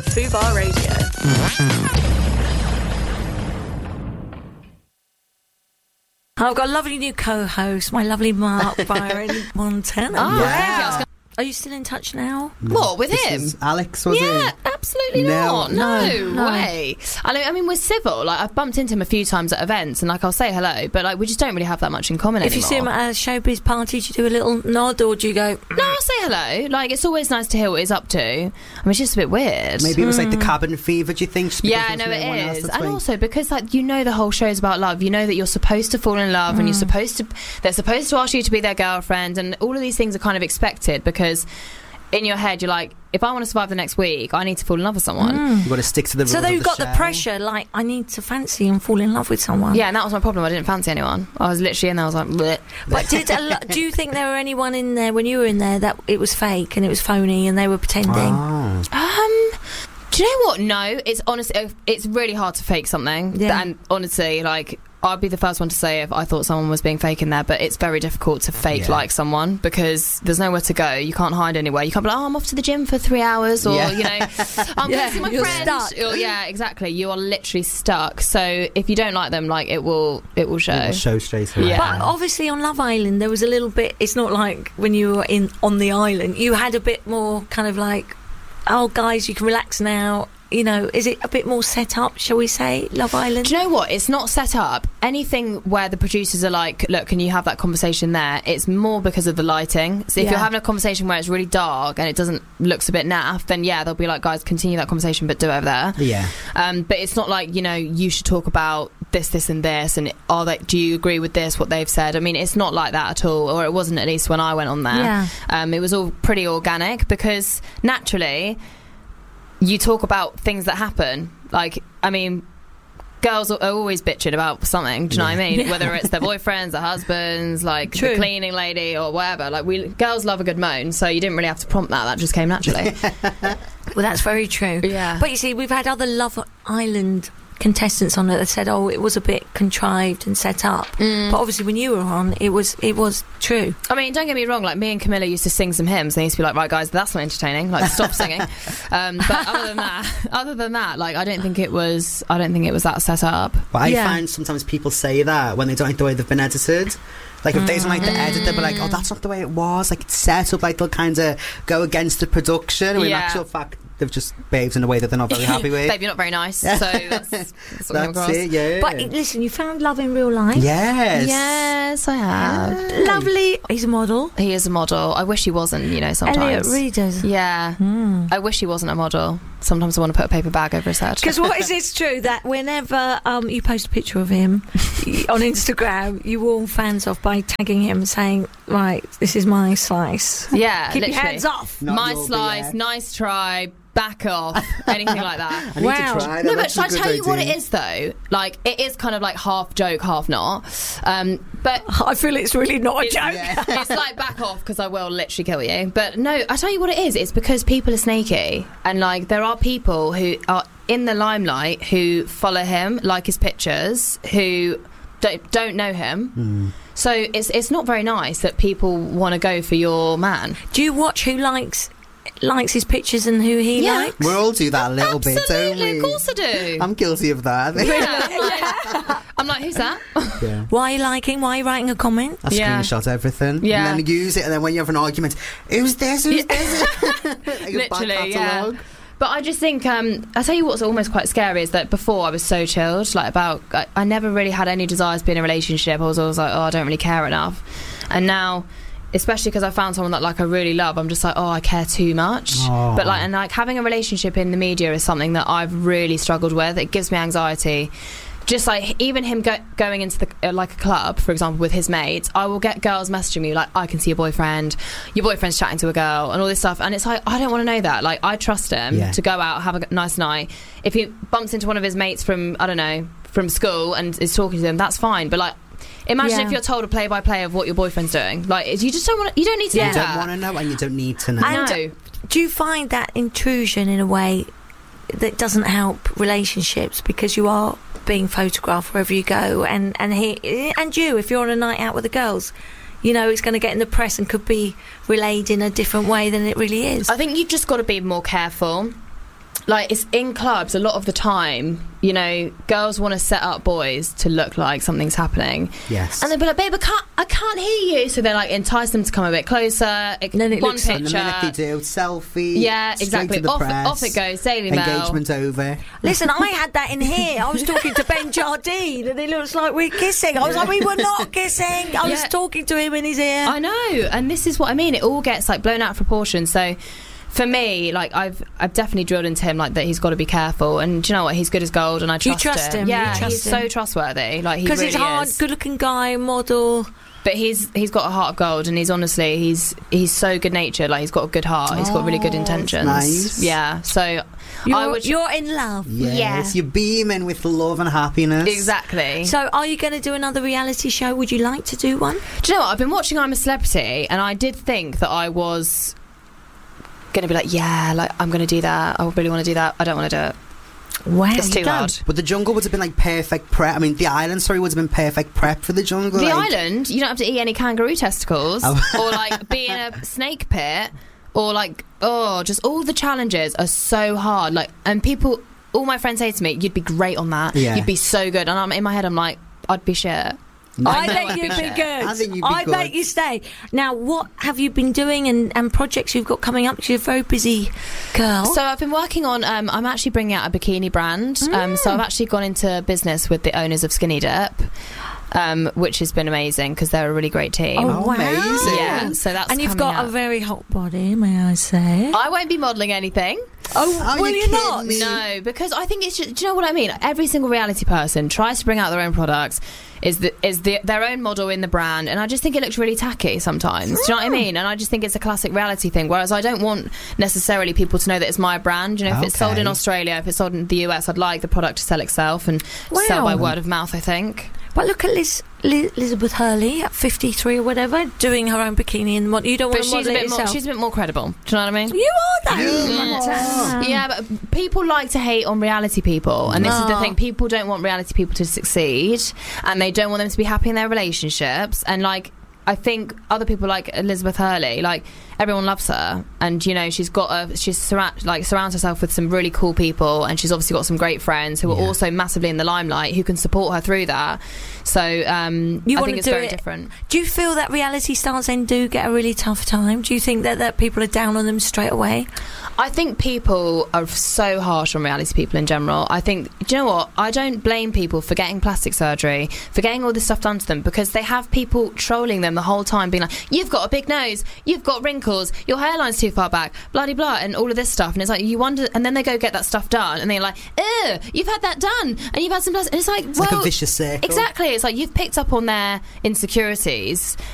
Fubar Radio. I've got a lovely new co-host, my lovely Mark Byron Montana. Oh, yeah. Are you still in touch now? What, with him? Is Alex, was it? Yeah, absolutely not. No way. I mean, we're civil. Like, I've bumped into him a few times at events, and like, I'll say hello, but like, we just don't really have that much in common If anymore. you see him at a showbiz party, do you do a little nod, or do you go... No, I'll say hello. Like, it's always nice to hear what he's up to. I mean, it's just a bit weird. Maybe it was like the cabin fever, do you think? Just Yeah, because no, there's one it else is. that's And like- also, because like, you know, the whole show's about love. You know that you're supposed to fall in love, and they're supposed to ask you to be their girlfriend, and all of these things are kind of expected, because in your head you're like, if I want to survive the next week, I need to fall in love with someone. You've got to stick to the rules. So of you've got the show. pressure, like, I need to fancy and fall in love with someone. Yeah, and that was my problem. I didn't fancy anyone. I was literally in there, I was like, bleh. But do you think there were anyone in there when you were in there that it was fake and it was phony and they were pretending? Oh. Do you know what? No, it's honestly, it's really hard to fake something. Yeah. And honestly, like, I'd be the first one to say if I thought someone was being fake in there, but it's very difficult to fake like someone, because there's nowhere to go. You can't hide anywhere. You can't be like, oh, I'm off to the gym for 3 hours, or you know, I'm going to see my you're friend. stuck. Or, yeah, exactly. You are literally stuck. So if you don't like them, like, it will show. It will show straight away. Yeah. But obviously on Love Island there was a little bit, it's not like when you were on the island, you had a bit more kind of like, oh guys, you can relax now. You know, is it a bit more set up, shall we say, Love Island? Do you know what? It's not set up. Anything where the producers are like, look, can you have that conversation there? It's more because of the lighting. So if you're having a conversation where it's really dark and it looks a bit naff, then yeah, they'll be like, guys, continue that conversation, but do it over there. Yeah. But it's not like, you know, you should talk about this and this, and do you agree with this, what they've said? I mean, it's not like that at all, or it wasn't, at least when I went on there. Yeah. It was all pretty organic, because naturally you talk about things that happen. Like, I mean, girls are always bitching about something, do you know what I mean? Yeah. Whether it's their boyfriends, their husbands, like True. the cleaning lady or whatever. Like, girls love a good moan, so you didn't really have to prompt that just came naturally. Well, that's very true. Yeah. But you see, we've had other Love Island contestants on it that said, oh, it was a bit contrived and set up. But obviously when you were on, it was true. I mean, don't get me wrong, like, me and Camilla used to sing some hymns, and they used to be like, right guys, that's not entertaining, like, stop singing. But other than that, like, I don't think it was that set up. But I find sometimes people say that when they don't like the way they've been edited. Like, if they don't like the edit, they'll be like, oh, that's not the way it was. Like, it's set up, like, they'll kind of go against the production. When in actual fact, they've just behaved in a way that they're not very happy with. Babe, you're not very nice, so that's what came across. it, yeah. But listen, you found love in real life. Yes. I have. Lovely. He's a model. He is a model. I wish he wasn't, you know, sometimes. Elliot Readers. Yeah. I wish he wasn't a model. Sometimes I want to put a paper bag over his head. Because what is it true that whenever you post a picture of him on Instagram, you warn fans off by tagging him and saying, right, this is my slice. Yeah, Keep literally. your hands off. Not My your slice, BS. nice try, back off, anything like that. I need Wow. to try that. No, but That's shall a I good tell you what it idea. is, though? Like, it is kind of like half joke, half not. But I feel it's really not a joke. it's like, back off, because I will literally kill you. But no, I tell you what it is. It's because people are snaky, and like, there are people who are in the limelight who follow him, like his pictures, who don't know him. So it's not very nice that people want to go for your man. Do you watch who likes his pictures and who he Yeah. likes? We all do that a little bit, don't Absolutely, we? of course I do. I'm guilty of that. I'm like, who's that? Yeah. Why are you liking? Why are you writing a comment? I Yeah. screenshot everything. Yeah. And then use it, and then when you have an argument, who's this? Who's this? Like a Literally, back yeah. catalogue. But I just think, I tell you what's almost quite scary is that before I was so chilled, like, I never really had any desires to be in a relationship. I was always like, oh, I don't really care enough. And now, especially because I found someone that, like, I really love, I'm just like, oh, I care too much. Oh. But like having a relationship in the media is something that I've really struggled with. It gives me anxiety. Just like, even him going into like a club, for example, with his mates, I will get girls messaging me like, I can see your boyfriend's chatting to a girl, and all this stuff. And it's like, I don't want to know that. Like, I trust him to go out, have a nice night. If he bumps into one of his mates from, I don't know, from school and is talking to them, that's fine. But like, imagine if you're told a play-by-play of what your boyfriend's doing. Like, you just don't want to, you don't need to know You that. don't want to know, and you don't need to know. And No. do you find that intrusion in a way that doesn't help relationships, because you are being photographed wherever you go, and you, if you're on a night out with the girls, you know it's going to get in the press and could be relayed in a different way than it really is. I think you've just got to be more careful. like, it's in clubs a lot of the time, you know, girls want to set up boys to look like something's happening. Yes. And they'll be like, babe, I can't hear you. So they like entice them to come a bit closer. And then it one looks picture. And the minute they do, selfie. Yeah, exactly. To the press, off it goes. Daily Mail. Engagement over. Listen, I had that in here. I was talking to Ben Jardine and it looks like we're kissing. I was like, we were not kissing. I was talking to him in his ear. I know. And this is what I mean. It all gets like blown out of proportion. So for me, like, I've definitely drilled into him like that he's got to be careful, and do you know what, he's good as gold, and I trust him. You trust him? Yeah, you trust he's him. so trustworthy. Like, he really because he's hard, good-looking guy, model. But he's got a heart of gold, and he's honestly he's so good natured. Like, he's got a good heart. He's got really good intentions. Nice. Yeah. So you're in love. Yes, you're beaming with love and happiness. Exactly. So are you going to do another reality show? Would you like to do one? Do you know what? I've been watching I'm a Celebrity, and I did think that I was going to be like, yeah, like, I'm going to do that. I really want to do that. I don't want to do it. Wow, it's too hard. But the jungle would have been like perfect prep. I mean, the island, would have been perfect prep for the jungle. The like, island, you don't have to eat any kangaroo testicles, or like be in a snake pit, or like, just all the challenges are so hard. Like, and people, all my friends say to me, "You'd be great on that. Yeah. You'd be so good." And I'm in my head, I'm like, I'd be shit. I think you'd be good. I think you'd be I good. bet you stay. Now, what have you been doing and projects you've got coming up? Because you're a very busy girl. So I've been working on, I'm actually bringing out a bikini brand. So I've actually gone into business with the owners of Skinny Dip. Which has been amazing because they're a really great team. Oh, wow. Amazing. Yeah, so that's and you've coming got up. a very hot body, may I say? I won't be modelling anything. Oh, will you not? Me? No, because I think it's just, do you know what I mean? Every single reality person tries to bring out their own products, is their own model in the brand, and I just think it looks really tacky sometimes. Do you know what I mean? And I just think it's a classic reality thing, whereas I don't want necessarily people to know that it's my brand. You know, if it's sold in Australia, if it's sold in the US, I'd like the product to sell itself and sell by word of mouth, I think. But look at Elizabeth Hurley at 53 or whatever, doing her own bikini, and you don't want to model it yourself. She's a bit more credible. Do you know what I mean? You are though. Yeah, but people like to hate on reality people, and this is the thing. People don't want reality people to succeed, and they don't want them to be happy in their relationships. And like, I think other people like Elizabeth Hurley, like, everyone loves her, and you know, she surrounds herself with some really cool people, and she's obviously got some great friends who are also massively in the limelight who can support her through that. So I think it's very different. Do you feel that reality stars then do get a really tough time? Do you think that people are down on them straight away? I think people are so harsh on reality people in general. I think, do you know what? I don't blame people for getting plastic surgery, for getting all this stuff done to them, because they have people trolling them the whole time, being like, you've got a big nose, you've got wrinkles, your hairline's too far back, blah blah blah, and all of this stuff. And it's like, you wonder, and then they go get that stuff done, and they're like, you've had that done, and you've had some plastic, and it's like, it's like a vicious circle. Exactly. It's like you've picked up on their insecurities,